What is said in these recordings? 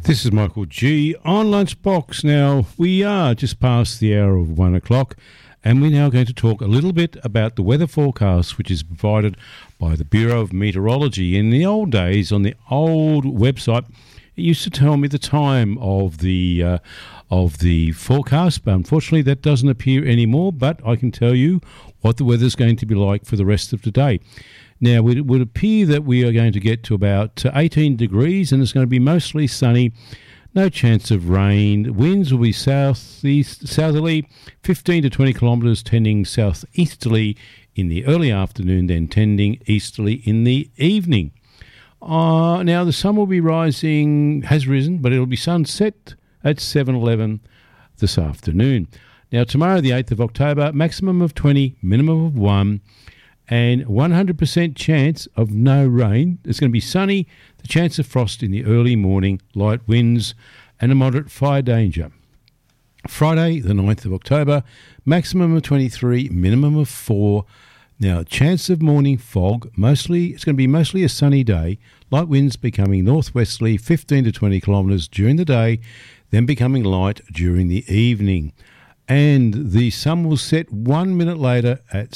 This is Michael G on Lunchbox. Now, we are just past the hour of 1 o'clock, and we're now going to talk a little bit about the weather forecast, which is provided by the Bureau of Meteorology. In the old days, on the old website, it used to tell me the time of the forecast, but unfortunately that doesn't appear anymore, but I can tell you what the weather's going to be like for the rest of today. Now, it would appear that we are going to get to about 18 degrees, and it's going to be mostly sunny. No chance of rain. Winds will be southerly, 15 to 20 kilometres, tending southeasterly in the early afternoon, then tending easterly in the evening. Now, the sun will be rising, has risen, but it'll be sunset at 7:11 this afternoon. Now, tomorrow, the 8th of October, maximum of 20, minimum of 1, and 100% chance of no rain. It's going to be sunny, the chance of frost in the early morning, light winds, and a moderate fire danger. Friday, the 9th of October, maximum of 23, minimum of 4. Now, chance of morning fog, it's going to be mostly a sunny day, light winds becoming northwesterly, 15 to 20 kilometres during the day, then becoming light during the evening. And the sun will set 1 minute later at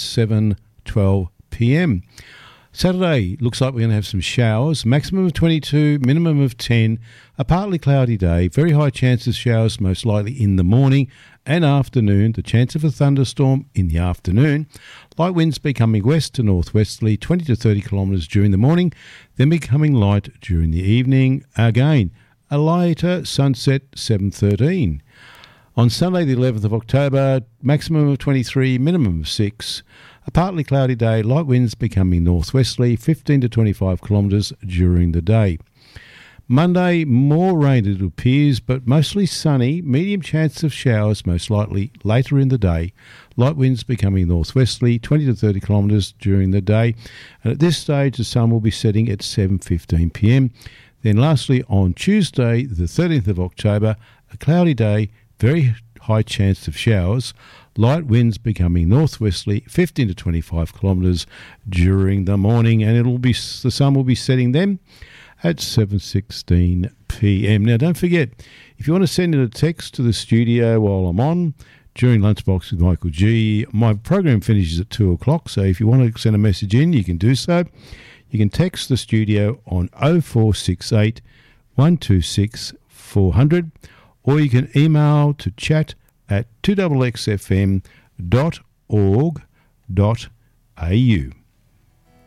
7:12 p.m. Saturday looks like we're going to have some showers, maximum of 22, minimum of 10, a partly cloudy day, very high chance of showers most likely in the morning and afternoon, the chance of a thunderstorm in the afternoon, light winds becoming west to northwesterly, 20 to 30 kilometres during the morning, then becoming light during the evening, again a later sunset 7:13. On Sunday, the 11th of October, maximum of 23, minimum of 6. A partly cloudy day, light winds becoming northwesterly, 15 to 25 kilometres during the day. Monday, more rain it appears, but mostly sunny, medium chance of showers most likely later in the day. Light winds becoming northwesterly, 20 to 30 kilometres during the day. And at this stage, the sun will be setting at 7:15 p.m. Then lastly, on Tuesday, the 13th of October, a cloudy day, very high chance of showers, light winds becoming northwesterly, 15 to 25 kilometres during the morning, and the sun will be setting then at 7:16 p.m. Now, don't forget, if you want to send in a text to the studio while I'm on, during Lunchbox with Michael G, my program finishes at 2 o'clock, so if you want to send a message in, you can do so. You can text the studio on 0468 126 400, or you can email to chat@2xxfm.org.au.